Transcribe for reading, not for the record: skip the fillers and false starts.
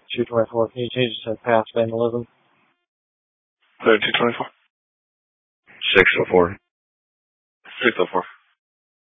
224. Can you change it to past vandalism? 224. 604. 604.